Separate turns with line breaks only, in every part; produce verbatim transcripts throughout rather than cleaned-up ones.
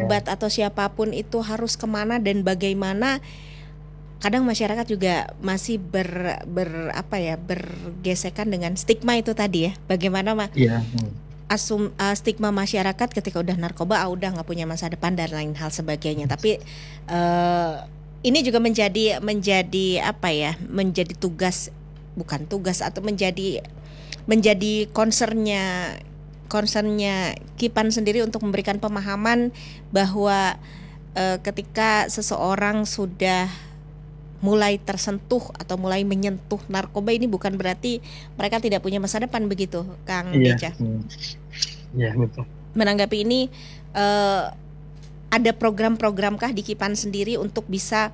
pejabat yeah. atau siapapun itu harus kemana dan bagaimana. Kadang masyarakat juga masih ber, ber apa ya bergesekan dengan stigma itu tadi ya. Bagaimana mah
yeah.
asum uh, stigma masyarakat ketika udah narkoba, ah udah nggak punya masa depan dan lain hal sebagainya. Tapi uh, ini juga menjadi menjadi apa ya menjadi tugas bukan tugas atau menjadi menjadi concernnya concernnya Kipan sendiri untuk memberikan pemahaman bahwa uh, ketika seseorang sudah mulai tersentuh atau mulai menyentuh narkoba ini bukan berarti mereka tidak punya masa depan, begitu Kang
Iya,
Deca?
Iya betul.
Menanggapi ini uh, ada program-programkah di Kipan sendiri untuk bisa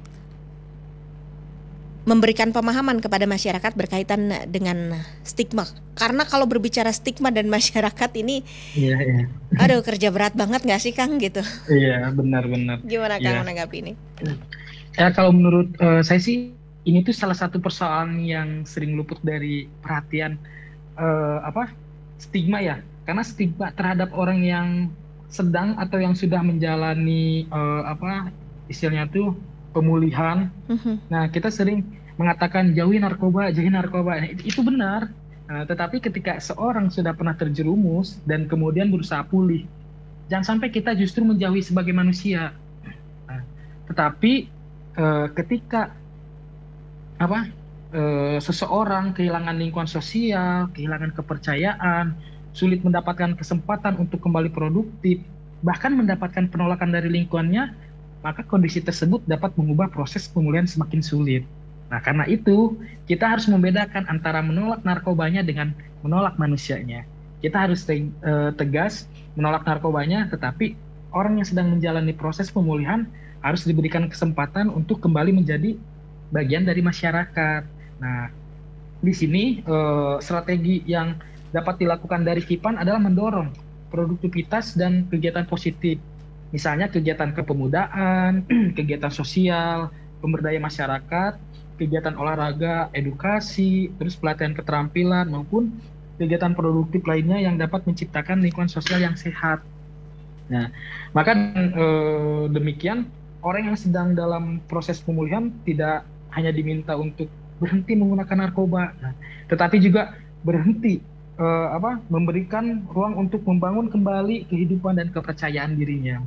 memberikan pemahaman kepada masyarakat berkaitan dengan stigma? Karena kalau berbicara stigma dan masyarakat ini,
iya, iya.
aduh kerja berat banget nggak sih Kang gitu?
Iya benar-benar.
Gimana Kang
iya.
menanggapi ini?
Ya kalau menurut uh, saya sih ini tuh salah satu persoalan yang sering luput dari perhatian uh, apa stigma ya, karena stigma terhadap orang yang sedang atau yang sudah menjalani uh, apa istilahnya tuh pemulihan.
Mm-hmm.
Nah kita sering mengatakan jauhi narkoba, jauhi narkoba. Nah, itu, itu benar. Nah, tetapi ketika seorang sudah pernah terjerumus dan kemudian berusaha pulih, jangan sampai kita justru menjauhi sebagai manusia. Nah, tetapi Uh, ketika apa uh, seseorang kehilangan lingkungan sosial, kehilangan kepercayaan, sulit mendapatkan kesempatan untuk kembali produktif, bahkan mendapatkan penolakan dari lingkungannya, maka kondisi tersebut dapat mengubah proses pemulihan semakin sulit. Nah, karena itu kita harus membedakan antara menolak narkobanya dengan menolak manusianya. Kita harus uh, tegas menolak narkobanya, tetapi orang yang sedang menjalani proses pemulihan harus diberikan kesempatan untuk kembali menjadi bagian dari masyarakat. Nah, di sini eh, strategi yang dapat dilakukan dari Kipan adalah mendorong produktivitas dan kegiatan positif. Misalnya kegiatan kepemudaan, kegiatan sosial, pemberdayaan masyarakat, kegiatan olahraga, edukasi, terus pelatihan keterampilan maupun kegiatan produktif lainnya yang dapat menciptakan lingkungan sosial yang sehat. Nah, maka eh, demikian orang yang sedang dalam proses pemulihan tidak hanya diminta untuk berhenti menggunakan narkoba, nah, tetapi juga berhenti eh, apa, memberikan ruang untuk membangun kembali kehidupan dan kepercayaan dirinya.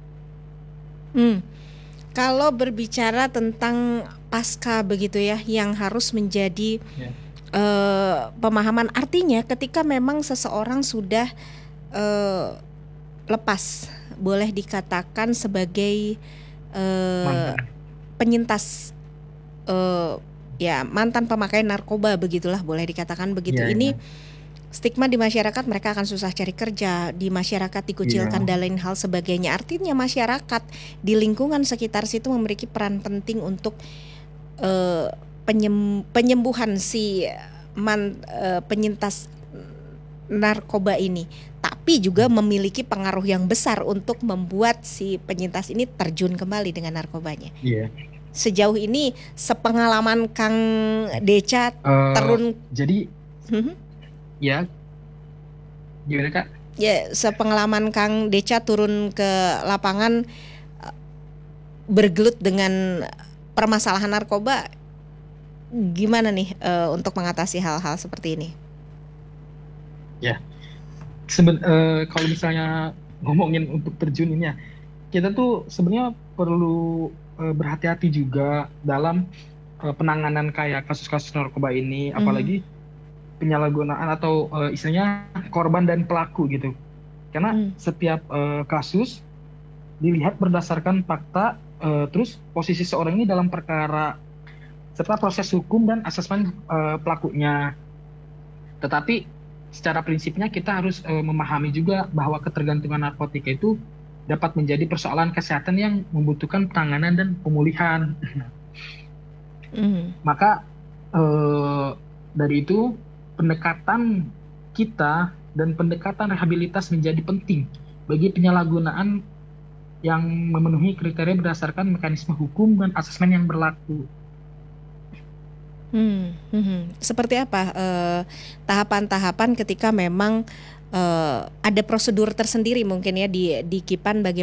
Hmm. Kalau berbicara tentang pasca begitu ya, yang harus menjadi yeah. eh, pemahaman, artinya ketika memang seseorang sudah eh, lepas, boleh dikatakan sebagai Uh, penyintas uh, ya mantan pemakai narkoba begitulah, boleh dikatakan begitu. Yeah, ini yeah. Stigma di masyarakat, mereka akan susah cari kerja, di masyarakat dikucilkan yeah. dan lain hal sebagainya. Artinya masyarakat di lingkungan sekitar situ memiliki peran penting untuk uh, penyem, penyembuhan si man, uh, penyintas narkoba ini, tapi juga memiliki pengaruh yang besar untuk membuat si penyintas ini terjun kembali dengan narkobanya.
Iya.
Sejauh ini sepengalaman Kang Deca uh, terun
jadi hmm? ya gimana Kak?
Ya, sepengalaman Kang Deca turun ke lapangan bergelut dengan permasalahan narkoba, gimana nih uh, untuk mengatasi hal-hal seperti ini?
Ya, Seben, uh, kalau misalnya ngomongin untuk terjun ini ya, kita tuh sebenarnya perlu uh, berhati-hati juga dalam uh, penanganan kayak kasus-kasus narkoba ini, mm. apalagi penyalahgunaan atau uh, istilahnya korban dan pelaku gitu. Karena mm. setiap uh, kasus dilihat berdasarkan fakta, uh, terus posisi seorang ini dalam perkara, serta proses hukum dan asesmen uh, pelakunya. Tetapi secara prinsipnya kita harus e, memahami juga bahwa ketergantungan narkotika itu dapat menjadi persoalan kesehatan yang membutuhkan penanganan dan pemulihan.
Mm.
Maka e, dari itu pendekatan kita dan pendekatan rehabilitas menjadi penting bagi penyalahgunaan yang memenuhi kriteria berdasarkan mekanisme hukum dan asesmen yang berlaku.
Hmm, hmm, seperti apa eh, tahapan-tahapan ketika memang eh, ada prosedur tersendiri mungkin ya di di Kipan bagaimana